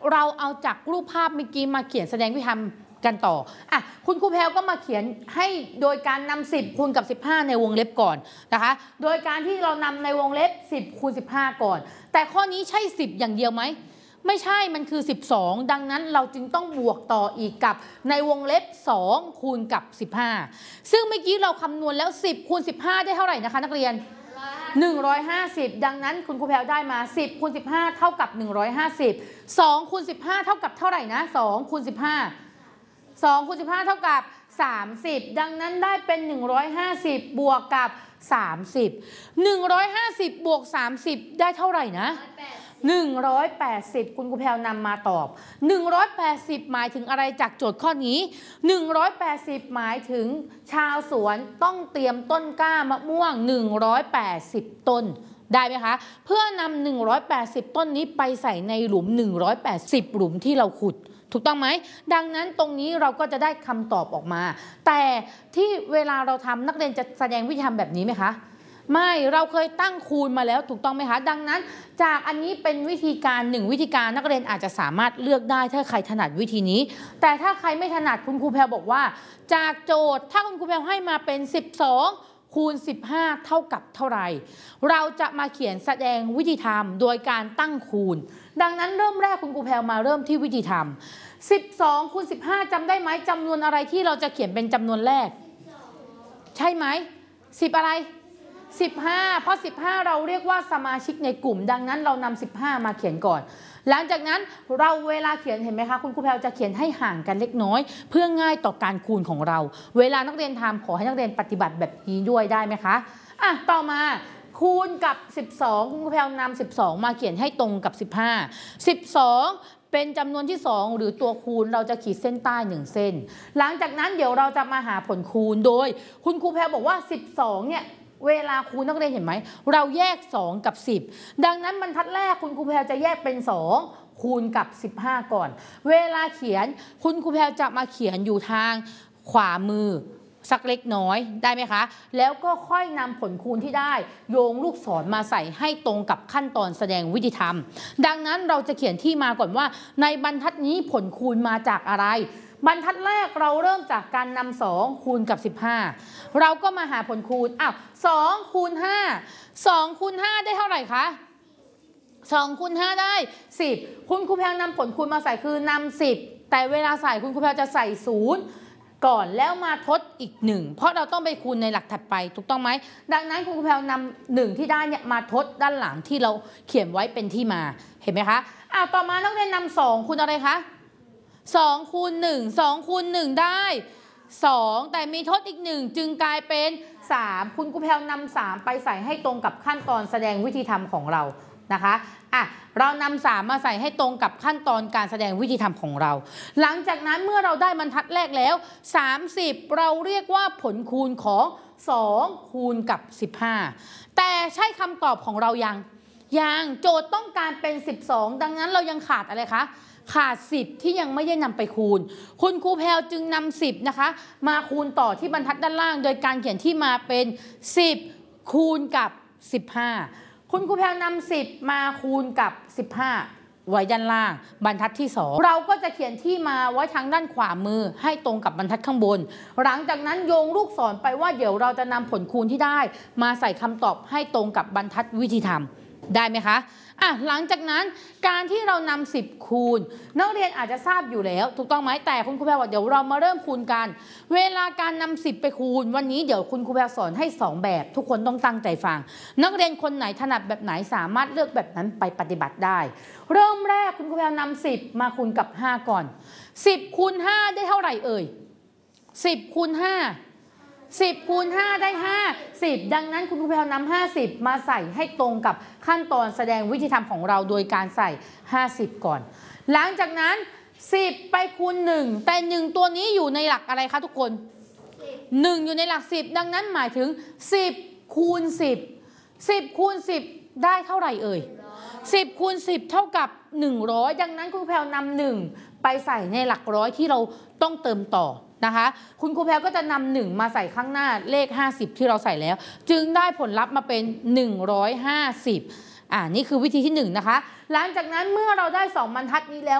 เราเอาจากรูปภาพเมื่อกี้มาเขียนแสดงวิธีทำกันต่อคุณครูแพรวก็มาเขียนให้โดยการนำ10คูณกับ15ในวงเล็บก่อนนะคะโดยการที่เรานำในวงเล็บ10คูณ15ก่อนแต่ข้อนี้ใช่10อย่างเดียวไหมไม่ใช่มันคือ12ดังนั้นเราจึงต้องบวกต่ออีกกับในวงเล็บ2คูณกับ15ซึ่งเมื่อกี้เราคำนวณแล้ว10คูณ15ได้เท่าไหร่นะคะนักเรียน150ดังนั้นคุณครูแพรวได้มา10คูณ15เท่ากับ150 2คูณ15เท่ากับเท่าไหร่นะ2คูณ15เท่ากับ30ดังนั้นได้เป็น150บวกกับ30 150บวก30ได้เท่าไหร่นะ180คุณครูแพรวนำมาตอบ180หมายถึงอะไรจากโจทย์ข้อนี้180หมายถึงชาวสวนต้องเตรียมต้นกล้ามะม่วง180ต้นได้ไหมคะเพื่อนำ180ต้นนี้ไปใส่ในหลุม180หลุมที่เราขุดถูกต้องไหมดังนั้นตรงนี้เราก็จะได้คำตอบออกมาแต่ที่เวลาเราทำนักเรียนจะแสดงวิธีทำแบบนี้ไหมคะไม่เราเคยตั้งคูณมาแล้วถูกต้องไหมคะดังนั้นจากอันนี้เป็นวิธีการ1วิธีการนักเรียนอาจจะสามารถเลือกได้ถ้าใครถนัดวิธีนี้แต่ถ้าใครไม่ถนัดคุณครูแพรบอกว่าจากโจทย์ถ้าคุณครูแพรให้มาเป็น12คูณ15เท่ากับเท่าไหร่เราจะมาเขียนแสดงวิธีทำโดยการตั้งคูณดังนั้นเริ่มแรกคุณครูแพรมาเริ่มที่วิธีทำ12คูณ15จำได้ไหมจำนวนอะไรที่เราจะเขียนเป็นจำนวนแรกใช่ไหม10อะไร15เพราะ15เราเรียกว่าสมาชิกในกลุ่มดังนั้นเรานำ15มาเขียนก่อนหลังจากนั้นเราเวลาเขียนเห็นไหมคะคุณครูแพรจะเขียนให้ห่างกันเล็กน้อยเพื่อง่ายต่อการคูณของเราเวลานักเรียนทำขอให้นักเรียนปฏิบัติแบบนี้ด้วยได้ไหมคะต่อมาคูณกับ12คุณครูแพรนำ12มาเขียนให้ตรงกับ12เป็นจำนวนที่2หรือตัวคูณเราจะขีดเส้นใต้1เส้นหลังจากนั้นเดี๋ยวเราจะมาหาผลคูณโดยคุณครูแพรบอกว่า12เนี่ยเวลาคูณนักเรียนเห็นไหมเราแยก2กับ10ดังนั้นบรรทัดแรกคุณครูแพรจะแยกเป็น2คูณกับ15ก่อนเวลาเขียนคุณครูแพรจะมาเขียนอยู่ทางขวามือสักเล็กน้อยได้ไหมคะแล้วก็ค่อยนำผลคูณที่ได้โยงลูกศรมาใส่ให้ตรงกับขั้นตอนแสดงวิธีทำดังนั้นเราจะเขียนที่มาก่อนว่าในบรรทัดนี้ผลคูณมาจากอะไรบรรทัดแรกเราเริ่มจากการนำ2คูณกับ15เราก็มาหาผลคูณ2คูณ5ได้เท่าไหร่คะ2คูณ5ได้10คุณครูแพรนำผลคูณมาใส่คือนำ10แต่เวลาใส่คุณครูแพรจะใส่0ก่อนแล้วมาทดอีก1เพราะเราต้องไปคูณในหลักถัดไปถูกต้องไหมดังนั้นคุณครูแพรนำ1ที่ได้เนี่ยมาทดด้านหลังที่เราเขียนไว้เป็นที่มาเห็นไหมคะต่อมานักเรียนนำ2คูณอะไรคะ2คูณ1 2คูณ1ได้2แต่มีทดอีก1จึงกลายเป็น3คุณครูแพรนำ3ไปใส่ให้ตรงกับขั้นตอนแสดงวิธีทำของเรานะคะเรานำ3มาใส่ให้ตรงกับขั้นตอนการแสดงวิธีทำของเราหลังจากนั้นเมื่อเราได้บรรทัดแรกแล้ว30เราเรียกว่าผลคูณของ2คูณกับ15แต่ใช่คำตอบของเรายังโจทย์ต้องการเป็น12ดังนั้นเรายังขาดอะไรคะขาด10ที่ยังไม่ได้นำไปคูณคุณครูแพรจึงนำ10นะคะมาคูณต่อที่บรรทัดด้านล่างโดยการเขียนที่มาเป็น10คูณกับ15คุณครูแพรนำ10มาคูณกับ15ไว้ด้านล่างบรรทัดที่2เราก็จะเขียนที่มาไว้ทางด้านขวามือให้ตรงกับบรรทัดข้างบนหลังจากนั้นโยงลูกศรไปว่าเดี๋ยวเราจะนำผลคูณที่ได้มาใส่คำตอบให้ตรงกับบรรทัดวิธีทำได้ไหมคะหลังจากนั้นการที่เรานำ10คูณนักเรียนอาจจะทราบอยู่แล้วถูกต้องไหมแต่คุณครูแพรบอกเดี๋ยวเรามาเริ่มคูณกันเวลาการนำ10ไปคูณวันนี้เดี๋ยวคุณครูแพรสอนให้2แบบทุกคนต้องตั้งใจฟังนักเรียนคนไหนถนัดแบบไหนสามารถเลือกแบบนั้นไปปฏิบัติได้เริ่มแรกคุณครูแพรนำ10มาคูณกับ5ก่อน10คูณ5ได้เท่าไหร่เอ่ย10คูณ5 10คูณ5ได้50ดังนั้นคุณครูแพรนำ50มาใส่ให้ตรงกับขั้นตอนแสดงวิธีทำของเราโดยการใส่50ก่อนหลังจากนั้น10ไปคูณ1แต่1ตัวนี้อยู่ในหลักอะไรคะทุกคน1อยู่ในหลัก10ดังนั้นหมายถึง10คูณ10คูณ10ได้เท่าไหร่เอ่ย10คูณ10เท่ากับ100ดังนั้นคุณครูแพรนำ1ไปใส่ในหลักร้อยที่เราต้องเติมต่อนะคะคุณครูแพรก็จะนำ1มาใส่ข้างหน้าเลข50ที่เราใส่แล้วจึงได้ผลลัพธ์มาเป็น150นี่คือวิธีที่1นะคะหลังจากนั้นเมื่อเราได้2บรรทัดนี้แล้ว